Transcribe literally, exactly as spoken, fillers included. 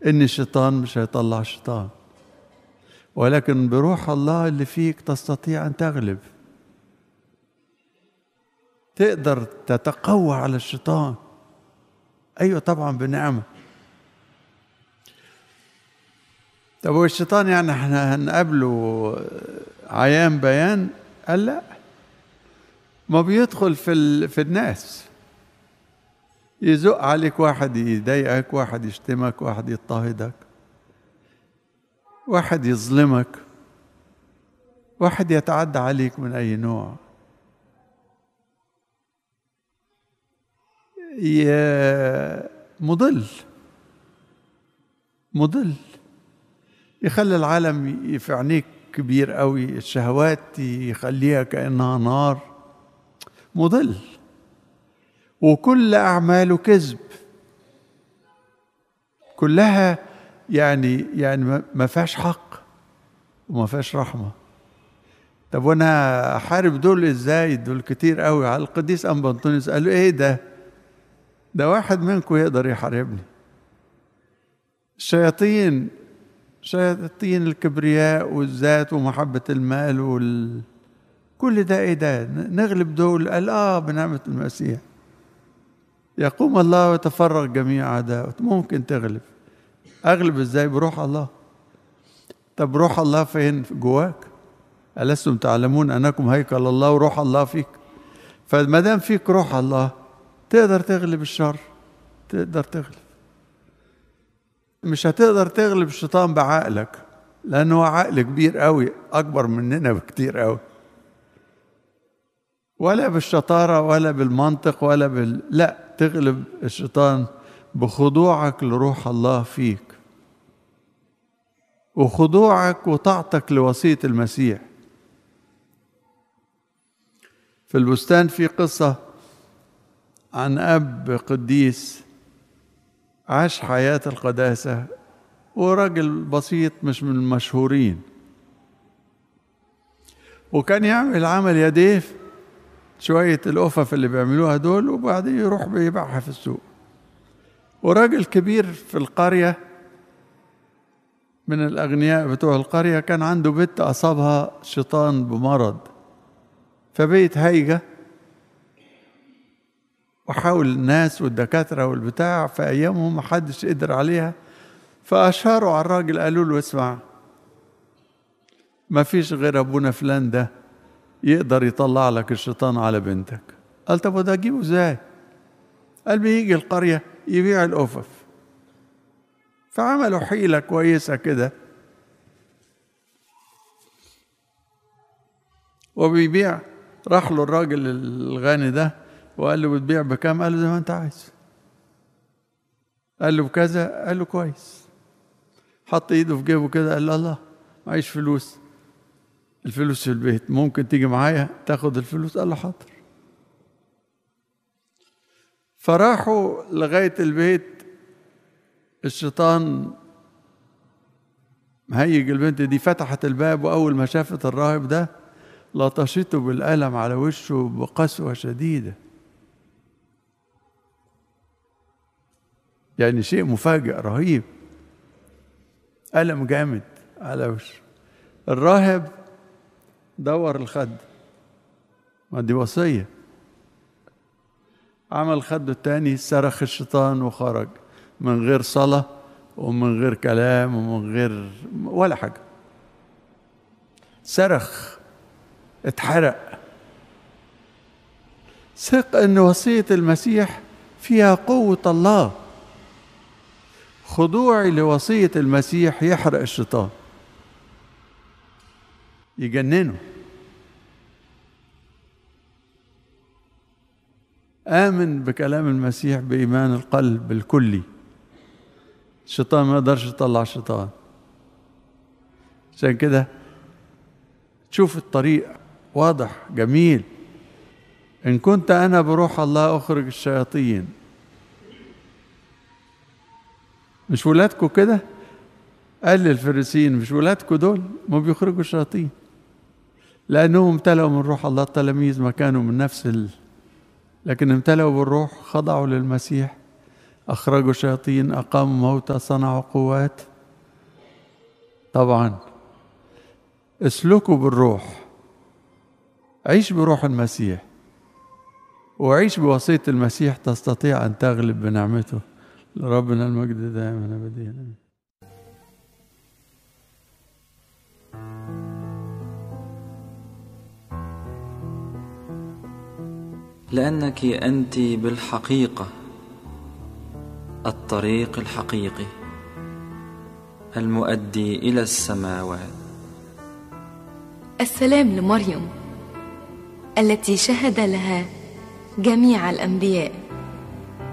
إن الشيطان مش هيطلع شيطان، ولكن بروح الله اللي فيك تستطيع أن تغلب، تقدر تتقوى على الشيطان. أيوة طبعا بنعمة. طب والشيطان يعني احنا هنقابله عيان بيان؟ قال لا، ما بيدخل في ال... في الناس، يزق عليك، واحد يضايقك، واحد يشتمك، واحد يضطهدك، واحد يظلمك، واحد يتعدى عليك من أي نوع، مضل مضل يخلي العالم في عينيك كبير قوي، الشهوات يخليها كأنها نار، مضل، وكل أعماله كذب، كلها يعني يعني ما فيهاش حق وما فيهاش رحمة. طب وانا احارب دول ازاي؟ دول كتير قوي. على القديس أنبا أنطونيوس قال له ايه ده؟ ده واحد منكم يقدر يحاربني. الشياطين، شياطين الكبرياء والذات ومحبة المال وال... كل ده ايه ده؟ نغلب دول؟ قال اه بنعمة المسيح يقوم الله ويتفرغ جميع أعدائه. ممكن تغلب. أغلب إزاي؟ بروح الله. طب روح الله فين؟ جواك. ألستم تعلمون أنكم هيكل الله وروح الله فيك؟ فما دام فيك روح الله تقدر تغلب الشر، تقدر تغلب. مش هتقدر تغلب الشيطان بعقلك، لأنه عقل كبير قوي، أكبر مننا بكتير قوي، ولا بالشطارة ولا بالمنطق ولا بال... لا، تغلب الشيطان بخضوعك لروح الله فيك، وخضوعك وطاعتك لوصية المسيح. في البستان في قصة عن أب قديس عاش حياة القداسة، وراجل بسيط مش من المشهورين، وكان يعمل عمل يديه شوية الأفف اللي بيعملوها دول، وبعدين يروح بيبيعها في السوق. وراجل كبير في القرية من الأغنياء بتوع القرية كان عنده بنت أصابها شيطان بمرض، فبقت هايجة، وحاول الناس والدكاترة والبتاع في أيامهم محدش قدر عليها، فأشاروا على الراجل، قالوا له اسمع، ما فيش غير أبونا فلان ده يقدر يطلع لك الشيطان على بنتك. قال طب وده أجيبه ازاي؟ قال بيجي القرية يبيع الأفف. فعملوا حيلة كويسة كده، وبيبيع. راح له الراجل الغني ده وقال له بتبيع بكام؟ قال له زي ما انت عايز. قال له بكذا؟ قال له كويس. حط ايده في جيبه كده، قال له الله معيش فلوس، الفلوس في البيت، ممكن تيجي معايا تاخد الفلوس؟ قال له حاضر. فراحوا لغاية البيت، الشيطان مهيج البنت دي، فتحت الباب، وأول ما شافت الراهب ده لطشته بالقلم على وشه بقسوة شديدة، يعني شيء مفاجئ رهيب، ألم جامد على وشه. الراهب دور الخد، ما دي وصية، عمل خده التاني، صرخ الشيطان وخرج من غير صلاة ومن غير كلام ومن غير ولا حاجة، صرخ، اتحرق. ثق ان وصية المسيح فيها قوة الله. خضوعي لوصية المسيح يحرق الشيطان، يجننه. آمن بكلام المسيح بإيمان القلب الكلي، الشيطان ما يقدرش يطلع الشيطان. عشان كده تشوف الطريق واضح جميل. إن كنت أنا بروح الله أخرج الشياطين. مش ولادكم كده؟ قال للفريسيين مش ولادكم دول ما بيخرجوا الشياطين؟ لأنهم امتلأوا من روح الله. التلاميذ ما كانوا من نفس ال... لكن امتلأوا بالروح، خضعوا للمسيح، أخرجوا شياطين، أقاموا موتى، صنعوا قوات. طبعا اسلكوا بالروح، عيش بروح المسيح وعيش بوصية المسيح، تستطيع أن تغلب بنعمته. لربنا المجد دائما أبديا. لأنك أنت بالحقيقة الطريق الحقيقي المؤدي إلى السماوات. السلام لمريم التي شهد لها جميع الأنبياء.